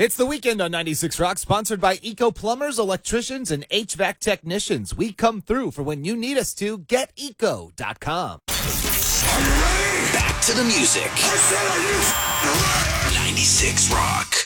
It's the weekend on 96 Rock, sponsored by Eco Plumbers, Electricians, and HVAC Technicians. We come through for when you need us to. GetEco.com. Back to the music. 96 Rock.